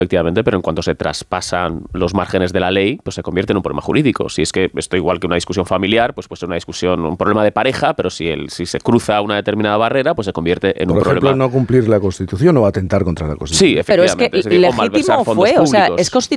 efectivamente, pero en cuanto se traspasan los márgenes de la ley, pues se convierte en un problema jurídico. Si es que esto igual que una discusión familiar, pues puede ser una discusión, un problema de pareja, pero si se cruza una determinada barrera, pues se convierte en un problema. Por ejemplo, no cumplir la Constitución o atentar contra la Constitución. Sí, efectivamente. Pero es que legítimo fue, o sea, es constitucional